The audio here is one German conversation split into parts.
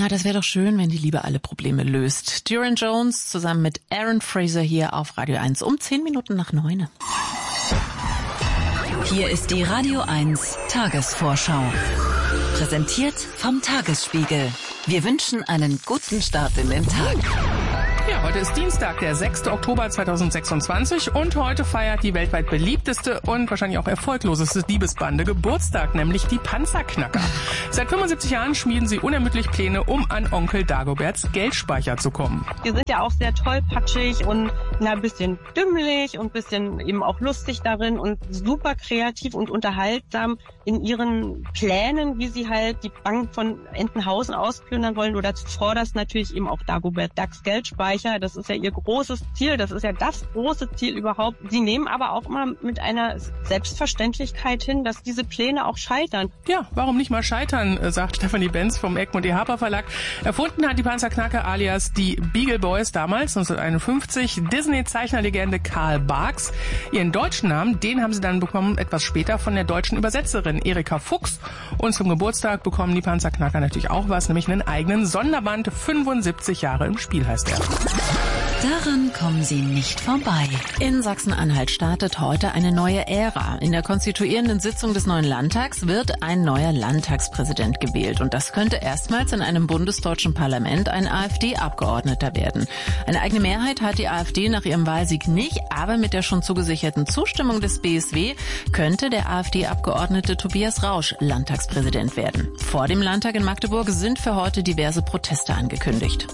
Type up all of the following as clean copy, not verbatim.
Na, das wäre doch schön, wenn die Liebe alle Probleme löst. Duran Jones zusammen mit Aaron Fraser hier auf Radio 1 um 9:10. Hier ist die Radio 1 Tagesvorschau. Präsentiert vom Tagesspiegel. Wir wünschen einen guten Start in den Tag. Ja, heute ist Dienstag, der 6. Oktober 2026 und heute feiert die weltweit beliebteste und wahrscheinlich auch erfolgloseste Diebesbande Geburtstag, nämlich die Panzerknacker. Seit 75 Jahren schmieden sie unermüdlich Pläne, um an Onkel Dagoberts Geldspeicher zu kommen. Die sind ja auch sehr tollpatschig und ein bisschen dümmlich und ein bisschen eben auch lustig darin und super kreativ und unterhaltsam in ihren Plänen, wie sie halt die Bank von Entenhausen ausplündern wollen oder zuvor das natürlich eben auch Dagobert Ducks Geldspeicher. Das ist ja ihr großes Ziel, das ist ja das große Ziel überhaupt. Sie nehmen aber auch immer mit einer Selbstverständlichkeit hin, dass diese Pläne auch scheitern. Ja, warum nicht mal scheitern, sagt Stefanie Benz vom Egmont E. Harper Verlag. Erfunden hat die Panzerknacker alias die Beagle Boys damals, 1951, Disney-Zeichnerlegende Karl Barks. Ihren deutschen Namen, den haben sie dann bekommen, etwas später von der deutschen Übersetzerin Erika Fuchs. Und zum Geburtstag bekommen die Panzerknacker natürlich auch was, nämlich einen eigenen Sonderband. 75 Jahre im Spiel heißt er. Daran kommen Sie nicht vorbei. In Sachsen-Anhalt startet heute eine neue Ära. In der konstituierenden Sitzung des neuen Landtags wird ein neuer Landtagspräsident gewählt. Und das könnte erstmals in einem bundesdeutschen Parlament ein AfD-Abgeordneter werden. Eine eigene Mehrheit hat die AfD nach ihrem Wahlsieg nicht, aber mit der schon zugesicherten Zustimmung des BSW könnte der AfD-Abgeordnete Tobias Rausch Landtagspräsident werden. Vor dem Landtag in Magdeburg sind für heute diverse Proteste angekündigt.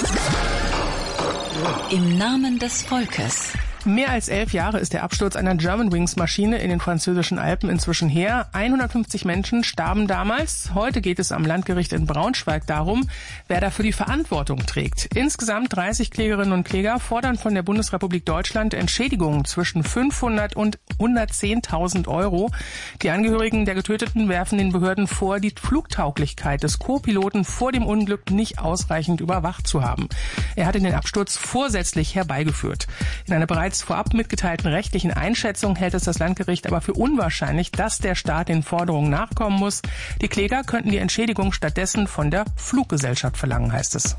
Im Namen des Volkes. Mehr als 11 Jahre ist der Absturz einer Germanwings-Maschine in den französischen Alpen inzwischen her. 150 Menschen starben damals. Heute geht es am Landgericht in Braunschweig darum, wer dafür die Verantwortung trägt. Insgesamt 30 Klägerinnen und Kläger fordern von der Bundesrepublik Deutschland Entschädigungen zwischen 500 und 110.000 €. Die Angehörigen der Getöteten werfen den Behörden vor, die Flugtauglichkeit des Co-Piloten vor dem Unglück nicht ausreichend überwacht zu haben. Er hatte den Absturz vorsätzlich herbeigeführt. In einer bereits vorab mitgeteilten rechtlichen Einschätzung hält es das Landgericht aber für unwahrscheinlich, dass der Staat den Forderungen nachkommen muss. Die Kläger könnten die Entschädigung stattdessen von der Fluggesellschaft verlangen, heißt es.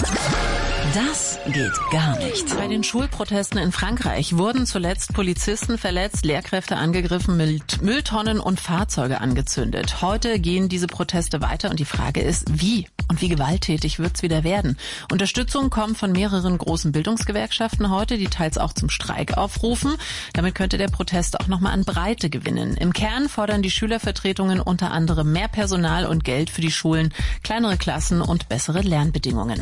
Das geht gar nicht. Bei den Schulprotesten in Frankreich wurden zuletzt Polizisten verletzt, Lehrkräfte angegriffen, Mülltonnen und Fahrzeuge angezündet. Heute gehen diese Proteste weiter und die Frage ist, wie und wie gewalttätig wird's wieder werden? Unterstützung kommt von mehreren großen Bildungsgewerkschaften heute, die teils auch zum Streik aufrufen. Damit könnte der Protest auch nochmal an Breite gewinnen. Im Kern fordern die Schülervertretungen unter anderem mehr Personal und Geld für die Schulen, kleinere Klassen und bessere Lernbedingungen.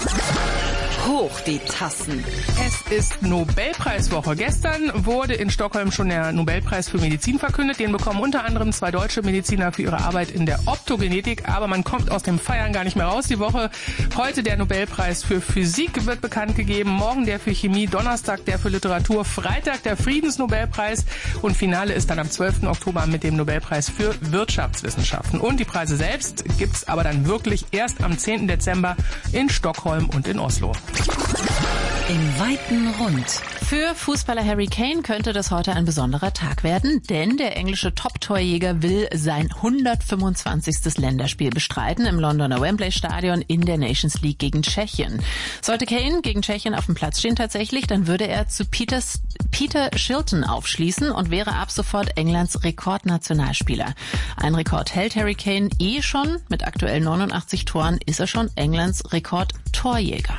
Hoch die Tassen. Es ist Nobelpreiswoche. Gestern wurde in Stockholm schon der Nobelpreis für Medizin verkündet. Den bekommen unter anderem 2 deutsche Mediziner für ihre Arbeit in der Optogenetik. Aber man kommt aus dem Feiern gar nicht mehr raus die Woche. Heute der Nobelpreis für Physik wird bekannt gegeben. Morgen der für Chemie, Donnerstag der für Literatur, Freitag der Friedensnobelpreis. Und Finale ist dann am 12. Oktober mit dem Nobelpreis für Wirtschaftswissenschaften. Und die Preise selbst gibt's aber dann wirklich erst am 10. Dezember in Stockholm und in Oslo. Im weiten Rund. Für Fußballer Harry Kane könnte das heute ein besonderer Tag werden, denn der englische Top-Torjäger will sein 125. Länderspiel bestreiten im Londoner Wembley Stadion in der Nations League gegen Tschechien. Sollte Kane gegen Tschechien auf dem Platz stehen tatsächlich, dann würde er zu Peter Shilton aufschließen und wäre ab sofort Englands Rekordnationalspieler. Ein Rekord hält Harry Kane schon. Mit aktuell 89 Toren ist er schon Englands Rekordtorjäger.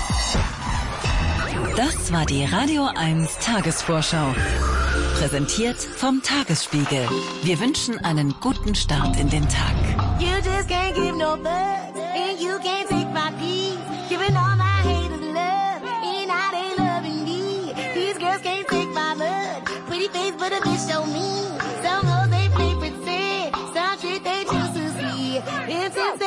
Das war die Radio 1 Tagesvorschau. Präsentiert vom Tagesspiegel. Wir wünschen einen guten Start in den Tag. You just can't give no fucks, and you can't take my peace. Giving all my haters love, and I ain't loving me. These girls can't take my blood. Pretty face, but a bitch so mean. Some hoes they play pretend, some shit they choose to see.